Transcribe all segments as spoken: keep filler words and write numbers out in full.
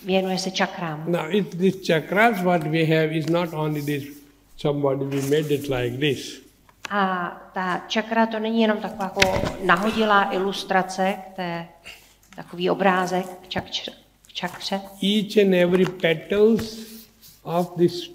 věnuje se čakrám. Now, it, this chakras what we have is not only this, somebody we made it like this. A ta čakra to není jenom taková jako nahodilá ilustrace, to je takový obrázek k čakře. K čakře. Each and every petals of this,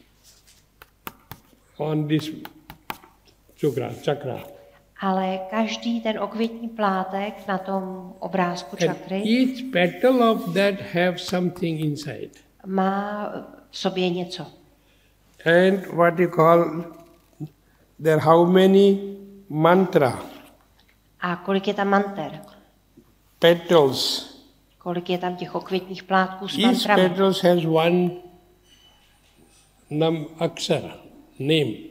on this chakra, chakra. Ale každý ten okvětní plátek na tom obrázku čakry And each petal of that have something inside. má v sobě něco. And what you call, there how many mantra, A kolik je tam manter? petals. Kolik je tam těch okvětních plátků s Each mantrami? petals has one nam aksara, name.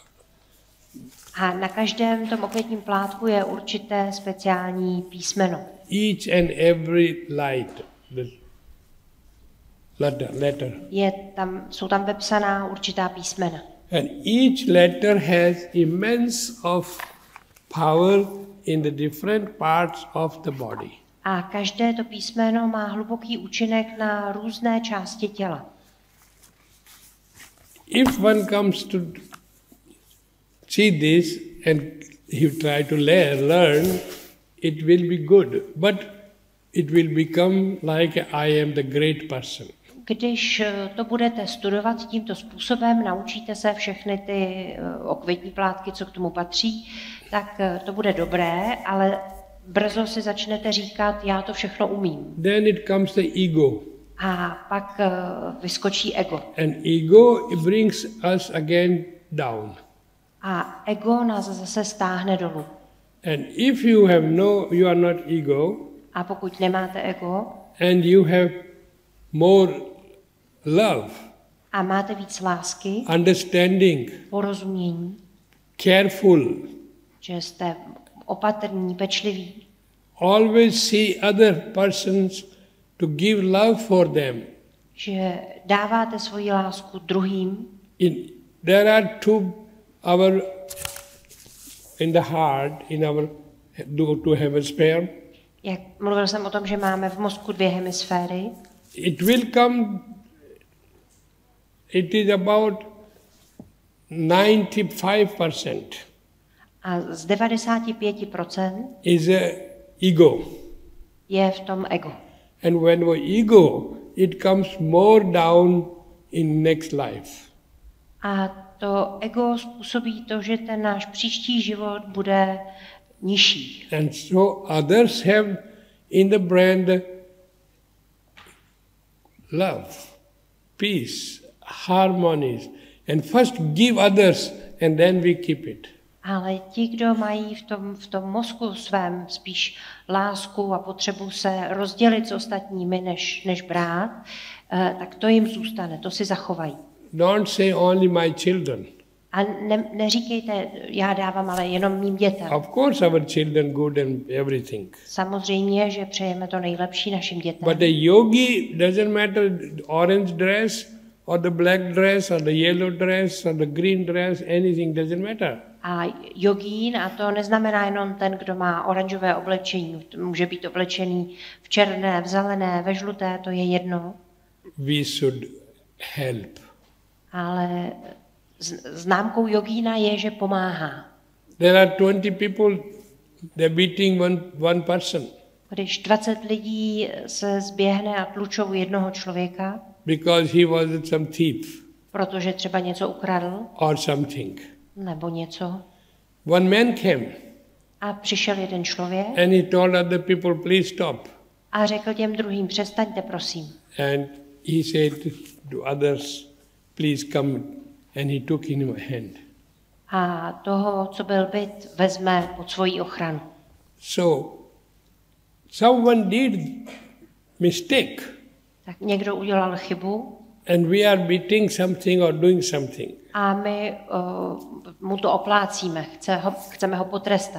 A na každém tom okvětním plátku je určité speciální písmeno. Each and every light, the letter, letter. Je tam, jsou tam vepsaná určitá písmena. And each letter has immense of power in the different parts of the body. A každé to písmeno má hluboký účinek na různé části těla. If one comes to see this and you try to learn, learn, it will be good, but it will become like I am the great person. Když to budete studovat tímto způsobem, naučíte se všechny ty okvětní plátky, co k tomu patří, tak to bude dobré, ale brzo si začnete říkat, já to všechno umím. Then it comes the ego. A pak vyskočí ego. And ego it brings us again down. A ego nás zase stáhne dolů. And if you have no, you are not ego, A pokud nemáte ego and you have more love, a máte víc lásky, understanding, porozumění, careful, že jste opatrní, pečliví, always see other persons to give love for them. že dáváte svoji lásku druhým. In, there are two our in the heart, in our two hemisphere. Jak mluvil jsem o tom, že máme v mozku dvě hemisféry. It will come, it is about ninety-five percent A z devadesát pět procent is a ego. je v tom ego. And when we ego, it comes more down in next life. A to ego způsobí to, že ten náš příští život bude nižší. And so others have in the brand love, peace, harmonies. And first give others and then we keep it. Ale ti, kdo mají v tom, v tom mozku svém spíš lásku a potřebu se rozdělit s ostatními, než, než brát, eh, tak to jim zůstane, to si zachovají. Don't say only my children. A ne, neříkejte, já dávám, ale jenom mým dětem. Of course our children good and everything. Samozřejmě, že přejeme to nejlepší našim dětem. But the yogi doesn't matter the orange dress or the black dress or the yellow dress or the green dress, anything doesn't matter. A jogín, a to neznamená jenom ten, kdo má oranžové oblečení, může být oblečený v černé, v zelené, ve žluté, to je jedno. We should help. Ale známkou jogína je, že pomáhá. There are twenty people, they're beating one, one person. Když dvacet lidí se zběhne a tlučou jednoho člověka, Because he was some thief protože třeba něco ukradl, or something. nebo něco, One man came a přišel jeden člověk and he told other people, please stop. a řekl těm druhým, přestaňte prosím. And he said to others, please come. And he took in my hand. A toho, co byl bit, vezme pod svoji ochranu. So, someone did mistake. Tak někdo udělal chybu And we are beating something or doing something. a my uh, mu to oplácíme, chce ho, chceme ho potrestat.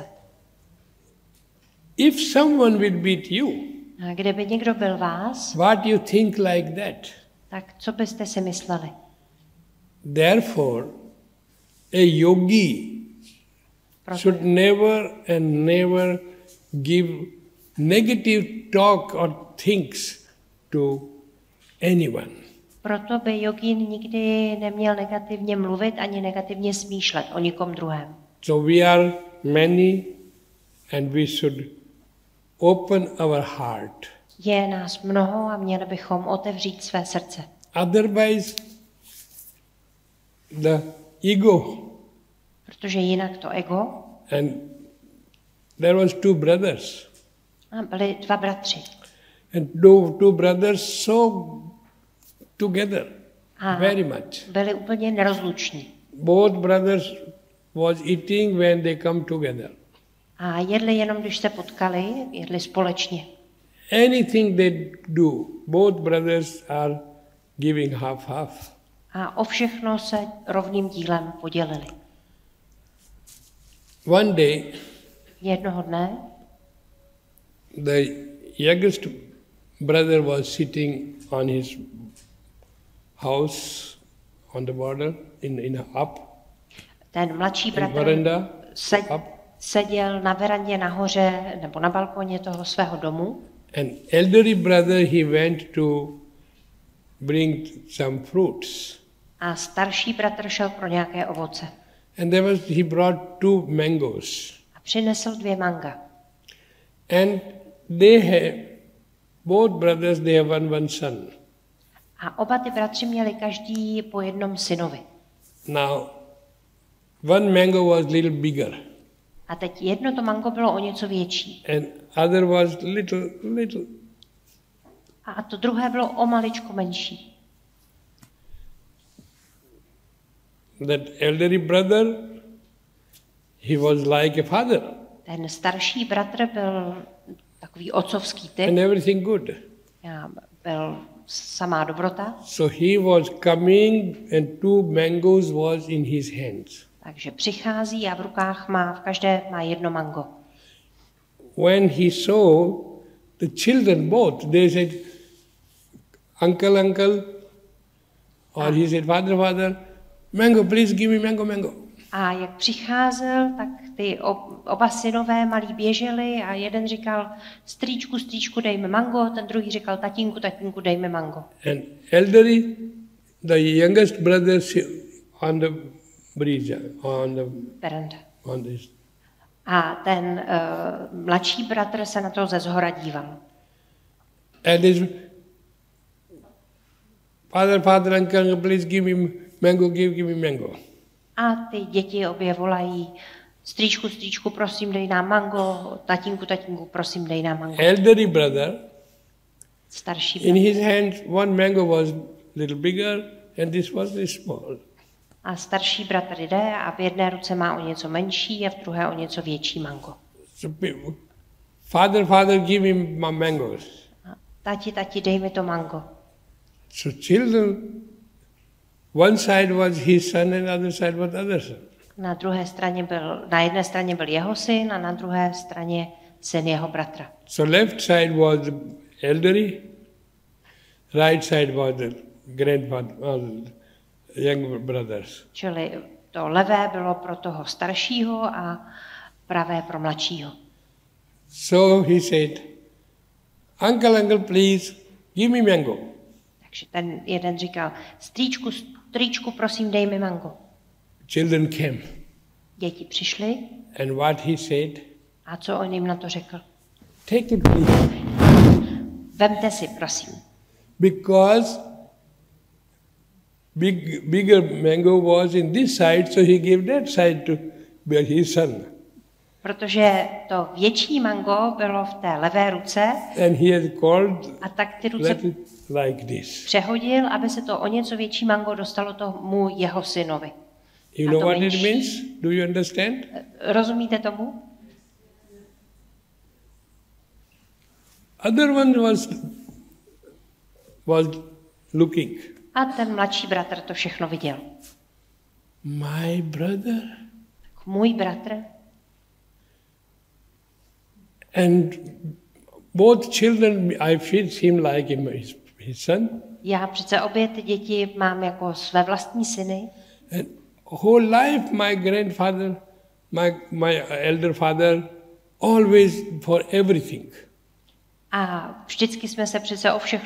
If someone will beat you, A kdyby někdo byl vás, what you think like that? tak co byste si mysleli? Therefore, a yogi Proto, should never and never give negative talk or things to anyone. Proto by jogín nikdy neměl negativně mluvit ani negativně smýšlet o nikom druhém. So we are many and we should open our heart. Je nás mnoho a měli bychom otevřít své srdce. Otherwise, the ego. Protože jinak to ego. And there was two brothers. A byli dva bratři. And two, two brothers so together A very much. byli úplně nerozluční. Both brothers was eating when they come together. A jedli jenom, když se potkali, jedli společně. Anything they do, both brothers are giving half half. A o všechno se rovným dílem podělili. One day, Jednoho dne the youngest brother was sitting on his house on the border in in a up. ten mladší In bratr veranda, se, up. seděl na verandě nahoře nebo na balkoně toho svého domu. And elderly brother, he went to bring some fruits. A starší bratr šel pro nějaké ovoce. And there was, he brought two mangoes. A přinesl dvě manga. And they have, both brothers, they have one, one son. A oba ty bratři měli každý po jednom synovi. Now, one mango was little bigger. A teď jedno to mango bylo o něco větší. And other was little, little. A to druhé bylo o maličko menší. That elderly brother, he was like a father. Ten starší bratr byl takový otcovský typ. And everything good. Já byl samá dobrota. So he was coming and two mangoes was in his hands. Takže přichází a v rukách má, v každé má jedno mango. When he saw the children both, they said, uncle, uncle, or he said, father, father, mango, please give me mango, mango. A jak přicházel, tak ty oba synové malí běželi a jeden říkal, strýčku, strýčku, dej mi mango, ten druhý říkal, tatínku, tatínku, dej mi mango. And elderly, the youngest brother on the bridge, on the, Veranda. on this. A ten uh, mladší bratr se na to ze zhora díval. And his father, father, uncle, please give me mango, give, give me mango. A ty děti obě volají, strýčku, strýčku, prosím, dej nám mango, tatínku, tatínku, prosím, dej nám mango. Elderly brother, Starší in bratr. his hand, one mango was little bigger and this was very small. A starší bratr jde a v jedné ruce má o něco menší a v druhé o něco větší mango. So, people, father, father, give him my mangoes. A tati, tati, dej mi to mango. So children, one side was his son and other side was other son. Na druhé straně byl, na jedné straně byl jeho syn a na druhé straně syn jeho bratra. So left side was the elderly, right side was the grandfather, uh, young brothers. Čili to levé bylo pro toho staršího a pravé pro mladšího. So he said, uncle, uncle, please, give me mango. Takže ten jeden říkal, strýčku, strýčku, prosím, dej mi mango. Children came. Děti přišly And what he said, a co on jim na to řekl? take it please. Vemte si, prosím. Because big, bigger mango was in this side, so he gave that side to his son. Protože to větší mango bylo v té levé ruce And he has called a tak ty ruce let it like this. přehodil, aby se to o něco větší mango dostalo tomu jeho synovi. You A know to what it menší. means? Do you understand? Rozumíte tomu? Other one was was looking. A ten mladší bratr to všechno viděl. My brother. Tak můj bratr. And both children, I feel him like him, his, his son. Já přece obě ty děti mám jako své vlastní syny. And whole life my grandfather, my, my elder father, always for everything. A vždycky jsme se přece o všechno